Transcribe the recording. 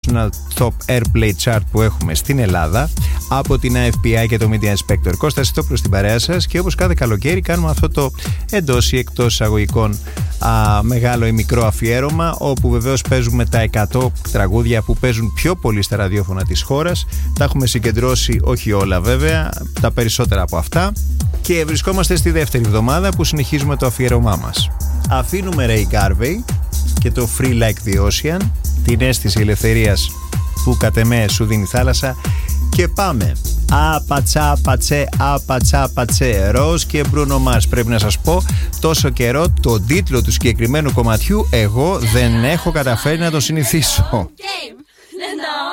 National Top Airplay Chart που έχουμε στην Ελλάδα από την AFPI και το Media Inspector. Κώστα Σιτόπουλος στην παρέα σας, και όπως κάθε καλοκαίρι κάνουμε αυτό το εντός ή εκτός εισαγωγικών μεγάλο ή μικρό αφιέρωμα, όπου βεβαίως παίζουμε τα 100 τραγούδια που παίζουν πιο πολύ στα ραδιόφωνα της χώρας. Τα έχουμε συγκεντρώσει, όχι όλα βέβαια, τα περισσότερα από αυτά, και βρισκόμαστε στη δεύτερη εβδομάδα που συνεχίζουμε το αφιέρωμά μας. Αφήνουμε Ray Garvey και το Free Like the Ocean, την αίσθηση ελευθερίας που κατ' εμέ σου δίνει η θάλασσα, και πάμε απατσά-πατσέ Ροζ και Bruno Mars. Πρέπει να σας πω, τόσο καιρό τον τίτλο του συγκεκριμένου κομματιού εγώ δεν έχω καταφέρει να το συνηθίσω.